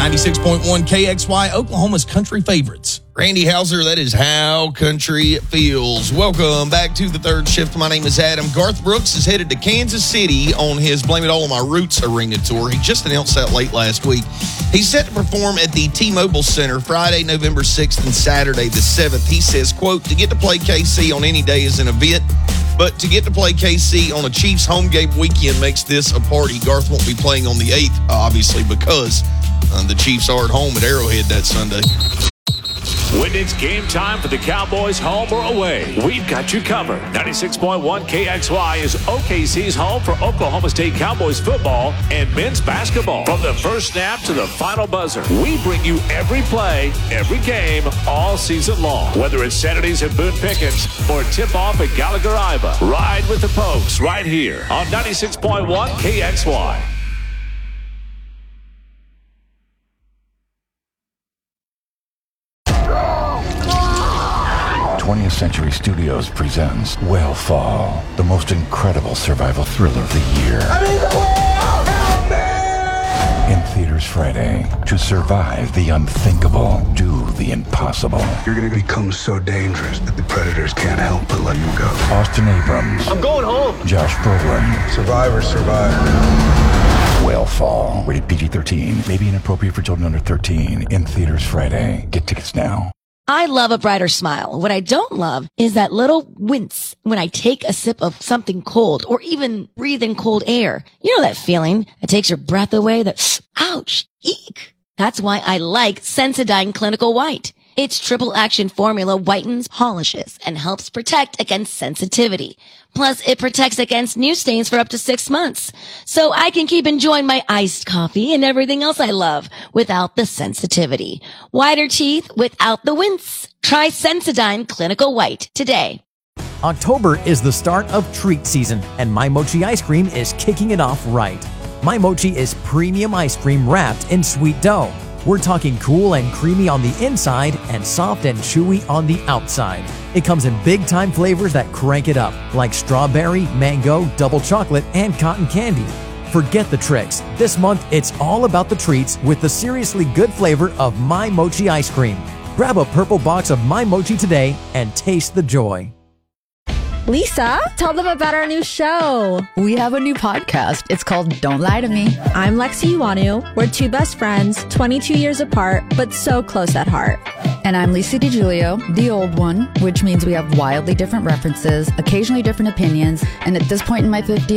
96.1 KXY, Oklahoma's country favorites. Randy Hauser, that is how country feels. Welcome back to the third shift. My name is Adam. Garth Brooks is headed to Kansas City on his Blame It All on My Roots arena tour. He just announced that late last week. He's set to perform at the T-Mobile Center Friday, November 6th and Saturday the 7th. He says, quote, to get to play KC on any day is an event, but to get to play KC on a Chiefs home game weekend makes this a party. Garth won't be playing on the 8th, obviously, because the Chiefs are at home at Arrowhead that Sunday. When it's game time for the Cowboys, home or away, we've got you covered. 96.1 KXY is OKC's home for Oklahoma State Cowboys football and men's basketball. From the first snap to the final buzzer, we bring you every play, every game, all season long. Whether it's Saturdays at Boone Pickens or tip-off at Gallagher-Iba, ride with the Pokes right here on 96.1 KXY. 20th Century Studios presents Whale Fall, the most incredible survival thriller of the year. I need the world! Help me! In theaters Friday. To survive the unthinkable, do the impossible. You're gonna become so dangerous that the predators can't help but let you go. Austin Abrams. I'm going home. Josh Brolin. Survivors survive. Whale Fall. Rated PG-13. May be inappropriate for children under 13. In theaters Friday. Get tickets now. I love a brighter smile. What I don't love is that little wince when I take a sip of something cold or even breathe in cold air. You know that feeling that takes your breath away, that ouch, eek. That's why I like Sensodyne Clinical White. Its triple action formula whitens, polishes, and helps protect against sensitivity. Plus, it protects against new stains for up to 6 months. So I can keep enjoying my iced coffee and everything else I love without the sensitivity. Whiter teeth without the wince. Try Sensodyne Clinical White today. October is the start of treat season, and My Mochi ice cream is kicking it off right. My Mochi is premium ice cream wrapped in sweet dough. We're talking cool and creamy on the inside and soft and chewy on the outside. It comes in big-time flavors that crank it up, like strawberry, mango, double chocolate, and cotton candy. Forget the tricks. This month, it's all about the treats with the seriously good flavor of My Mochi ice cream. Grab a purple box of My Mochi today and taste the joy. Lisa, tell them about our new show. We have a new podcast. It's called Don't Lie to Me. I'm Lexi Uwanu. We're two best friends, 22 years apart, but so close at heart. And I'm Lisa DiGiulio, the old one, which means we have wildly different references, occasionally different opinions, and at this point in my 50s,